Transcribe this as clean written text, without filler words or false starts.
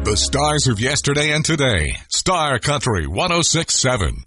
The stars of yesterday and today. Star Country 106.7.